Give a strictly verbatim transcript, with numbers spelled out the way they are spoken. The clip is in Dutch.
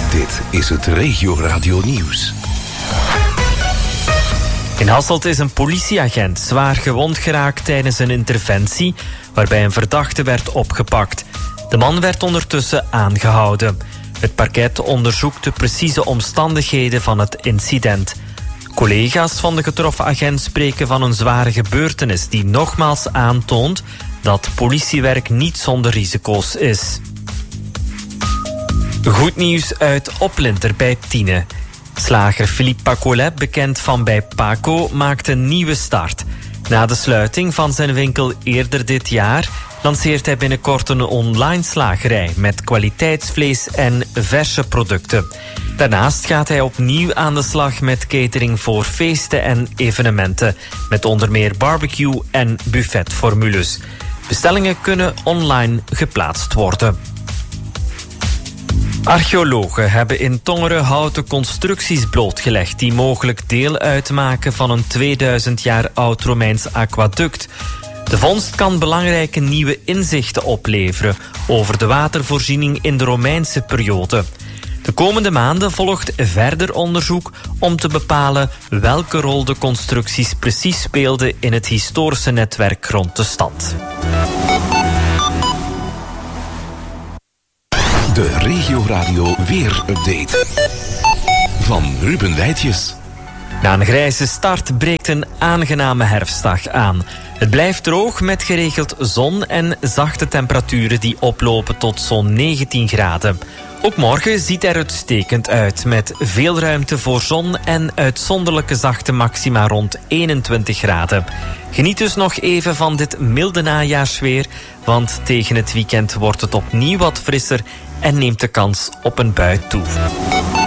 Dit is het Regio Radio Nieuws. In Hasselt is een politieagent zwaar gewond geraakt tijdens een interventie waarbij een verdachte werd opgepakt. De man werd ondertussen aangehouden. Het parket onderzoekt de precieze omstandigheden van het incident. Collega's van de getroffen agent spreken van een zware gebeurtenis die nogmaals aantoont dat politiewerk niet zonder risico's is. Goed nieuws uit Oplinter bij Tiene. Slager Philippe Pacolet, bekend van bij Paco, maakt een nieuwe start. Na de sluiting van zijn winkel eerder dit jaar lanceert hij binnenkort een online slagerij met kwaliteitsvlees en verse producten. Daarnaast gaat hij opnieuw aan de slag met catering voor feesten en evenementen, met onder meer barbecue en buffetformules. Bestellingen kunnen online geplaatst worden. Archeologen hebben in Tongeren houten constructies blootgelegd die mogelijk deel uitmaken van een tweeduizend jaar oud Romeins aquaduct. De vondst kan belangrijke nieuwe inzichten opleveren over de watervoorziening in de Romeinse periode. De komende maanden volgt verder onderzoek om te bepalen welke rol de constructies precies speelden in het historische netwerk rond de stad. De Regio Radio Weer-update van Ruben Wijtjes. Na een grijze start breekt een aangename herfstdag aan. Het blijft droog met geregeld zon en zachte temperaturen die oplopen tot zo'n negentien graden. Ook morgen ziet er uitstekend uit met veel ruimte voor zon en uitzonderlijke zachte maxima rond eenentwintig graden. Geniet dus nog even van dit milde najaarsweer, want tegen het weekend wordt het opnieuw wat frisser en neemt de kans op een bui toe.